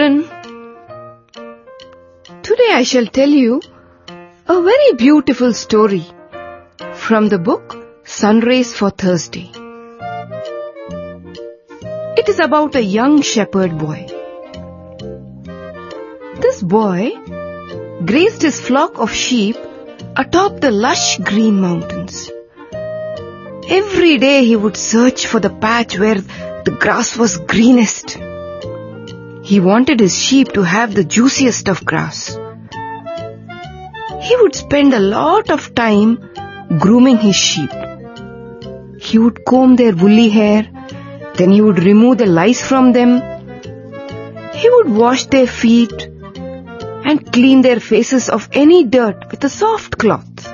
children. Today I shall tell you a very beautiful story from the book Sunrays for Thursday. It is about a young shepherd boy. This boy grazed his flock of sheep atop the lush green mountains. Every day he would search for the patch where the grass was greenest. He wanted his sheep to have the juiciest of grass. He would spend a lot of time grooming his sheep. He would comb their woolly hair, then he would remove the lice from them. He would wash their feet and clean their faces of any dirt with a soft cloth.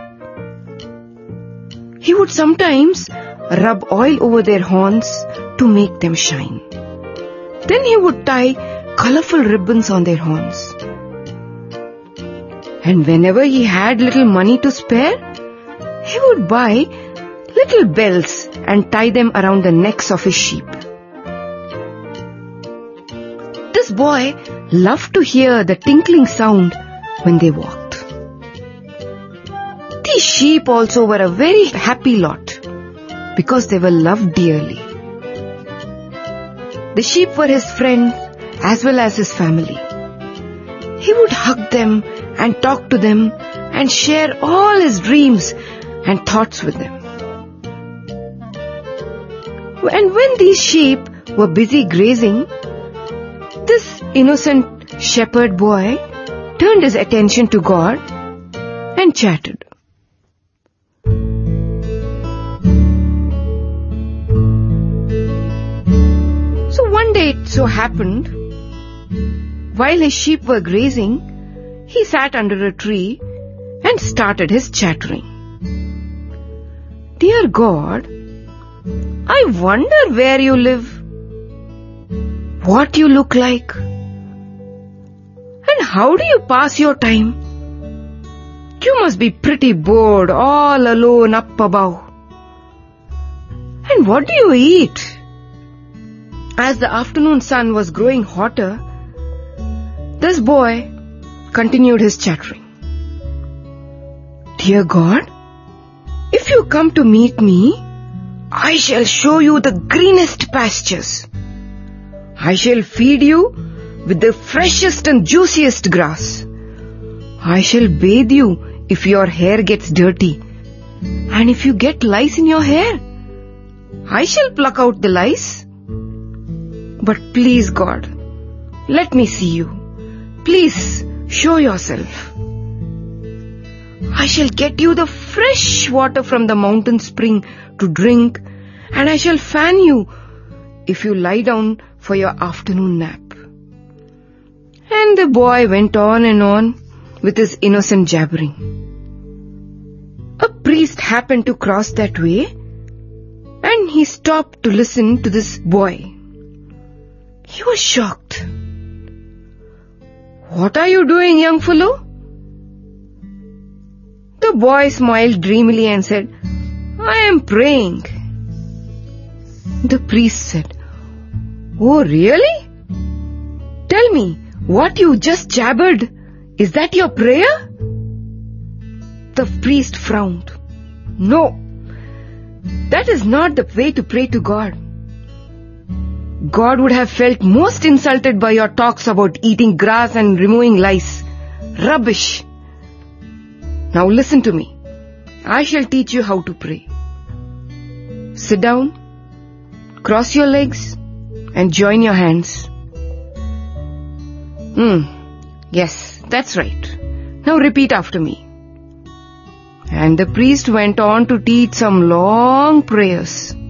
He would sometimes rub oil over their horns to make them shine. Then he would tie colorful ribbons on their horns. And whenever he had little money to spare, he would buy little bells and tie them around the necks of his sheep. This boy loved to hear the tinkling sound when they walked. These sheep also were a very happy lot because they were loved dearly. The sheep were his friends as well as his family. He would hug them and talk to them and share all his dreams and thoughts with them. And when these sheep were busy grazing, this innocent shepherd boy turned his attention to God and chatted. So one day it so happened, while his sheep were grazing, he sat under a tree and started his chattering. Dear God, I wonder where you live, what you look like, and how do you pass your time? You must be pretty bored all alone up above. And what do you eat? As the afternoon sun was growing hotter, this boy continued his chattering. Dear God, if you come to meet me, I shall show you the greenest pastures. I shall feed you with the freshest and juiciest grass. I shall bathe you if your hair gets dirty. And if you get lice in your hair, I shall pluck out the lice. But please, God, let me see you. Please show yourself. I shall get you the fresh water from the mountain spring to drink, and I shall fan you if you lie down for your afternoon nap. And the boy went on and on with his innocent jabbering. A priest happened to cross that way, and he stopped to listen to this boy. He was shocked. What are you doing, young fellow? The boy smiled dreamily and said, I am praying. The priest said, Oh, really? Tell me, what you just jabbered, is that your prayer? The priest frowned. No, that is not the way to pray to God. God would have felt most insulted by your talks about eating grass and removing lice. Rubbish. Now listen to me. I shall teach you how to pray. Sit down, cross your legs, and join your hands. Yes, that's right. Now repeat after me. And the priest went on to teach some long prayers.